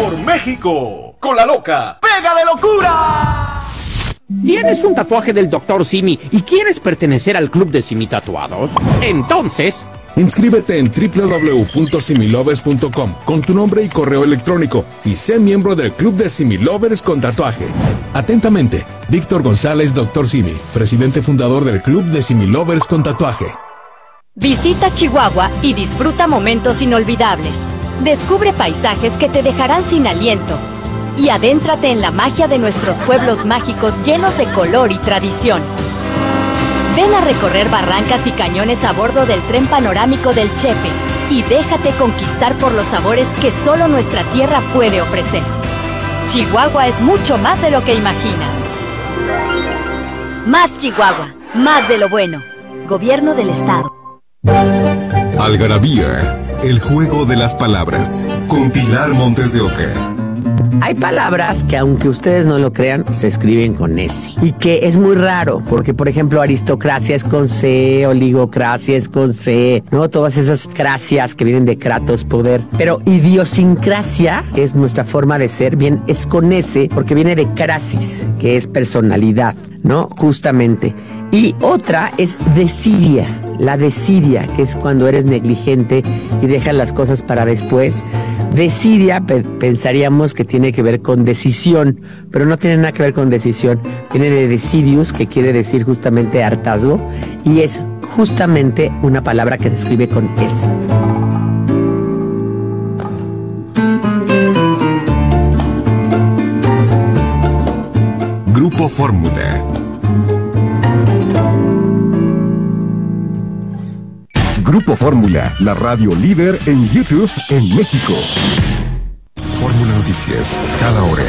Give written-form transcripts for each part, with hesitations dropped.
por México. Con la loca. ¡Pega de locura! ¿Tienes un tatuaje del Dr. Simi y quieres pertenecer al club de Simi Tatuados? Entonces, inscríbete en www.similovers.com con tu nombre y correo electrónico y sé miembro del club de Similovers con tatuaje. Atentamente, Víctor González, Dr. Simi, presidente fundador del club de Similovers con tatuaje. Visita Chihuahua y disfruta momentos inolvidables. Descubre paisajes que te dejarán sin aliento. Y adéntrate en la magia de nuestros pueblos mágicos llenos de color y tradición. Ven a recorrer barrancas y cañones a bordo del tren panorámico del Chepe y déjate conquistar por los sabores que solo nuestra tierra puede ofrecer. Chihuahua es mucho más de lo que imaginas. Más Chihuahua, más de lo bueno. Gobierno del Estado. Algarabía, el juego de las palabras, con Pilar Montes de Oca. Hay palabras que, aunque ustedes no lo crean, se escriben con S. Y que es muy raro, porque, por ejemplo, aristocracia es con C, oligocracia es con C, ¿no? Todas esas cracias que vienen de kratos, poder. Pero idiosincrasia, que es nuestra forma de ser, bien, es con S, porque viene de crasis, que es personalidad, ¿no? Justamente. Y otra es desidia, la desidia, que es cuando eres negligente y dejas las cosas para después. Desidia pensaríamos que tiene que ver con decisión, pero no tiene nada que ver con decisión. Viene de decidius, que quiere decir justamente hartazgo, y es justamente una palabra que se escribe con S. Grupo Fórmula. Grupo Fórmula, la radio líder en YouTube en México. Fórmula Noticias, cada hora.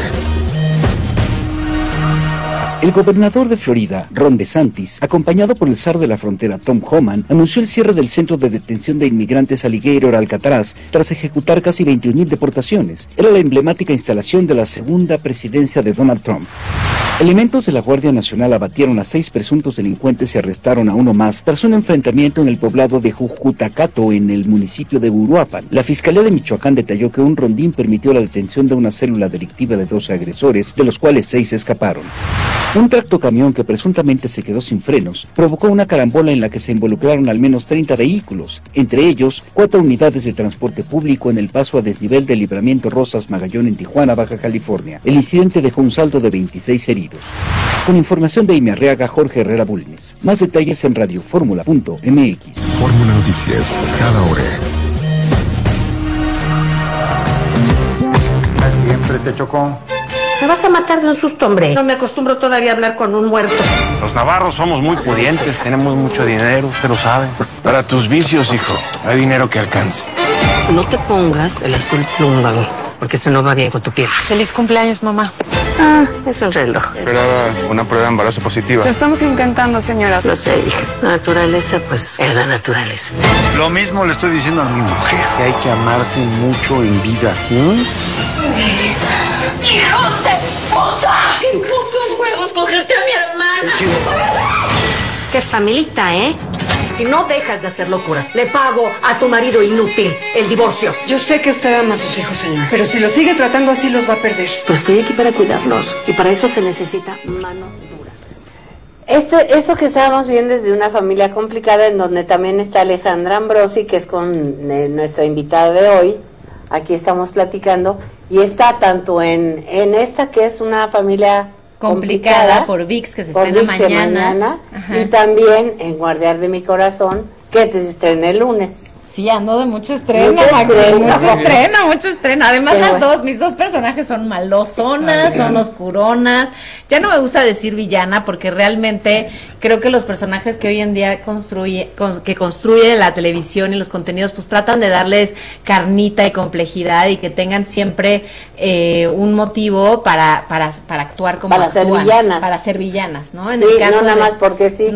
El gobernador de Florida, Ron DeSantis, acompañado por el zar de la frontera, Tom Homan, anunció el cierre del centro de detención de inmigrantes Alligator Alcatraz tras ejecutar casi 21,000 deportaciones. Era la emblemática instalación de la segunda presidencia de Donald Trump. Elementos de la Guardia Nacional abatieron a 6 presuntos delincuentes y arrestaron a uno más tras un enfrentamiento en el poblado de Jujutacato, en el municipio de Uruapan. La Fiscalía de Michoacán detalló que un rondín permitió la detención de una célula delictiva de 12 agresores, de los cuales 6 escaparon. Un tractocamión que presuntamente se quedó sin frenos provocó una carambola en la que se involucraron al menos 30 vehículos, entre ellos 4 unidades de transporte público en el paso a desnivel del Libramiento Rosas Magallón en Tijuana, Baja California. El incidente dejó un saldo de 26 heridos. Con información de Amy Arriaga, Jorge Herrera Bulnes. Más detalles en radioformula.mx. Fórmula Noticias, cada hora. Siempre te chocó. Me vas a matar de un susto, hombre. No me acostumbro todavía a hablar con un muerto. Los navarros somos muy pudientes, tenemos mucho dinero, usted lo sabe. Para tus vicios, hijo, hay dinero que alcance. No te pongas el azul plúmbano, porque eso no va bien con tu piel. Feliz cumpleaños, mamá. Ah, es un reloj. Esperaba una prueba de embarazo positiva. Lo estamos intentando, señora. Lo sé, hija. La naturaleza, pues, es la naturaleza. Lo mismo le estoy diciendo a mi mujer, que hay que amarse mucho en vida. ¡Hijos de puta! ¡Qué putos huevos cogerte a mi hermana! ¡Qué familita, eh! Si no dejas de hacer locuras, le pago a tu marido inútil el divorcio. Yo sé que usted ama a sus hijos, señora, pero si los sigue tratando así, los va a perder. Pues estoy aquí para cuidarlos, y para eso se necesita mano dura. Esto que estábamos viendo es de una familia complicada, en donde también está Alejandra Ambrosi, que es con nuestra invitada de hoy. Aquí estamos platicando, y está tanto en esta, que es una familia complicada por VIX, que se estrena mañana. Y también en Guardián de mi Corazón, que se estrena el lunes. Sí, ando de mucho estreno, mucho estreno. Además, mis dos personajes son malosonas, son oscuronas. Ya no me gusta decir villana, porque realmente creo que los personajes que hoy en día construye la televisión y los contenidos, pues tratan de darles carnita y complejidad, y que tengan siempre un motivo para actuar como para actúan, ser villanas. para ser villanas, ¿no? En sí, el caso no nada más porque sí.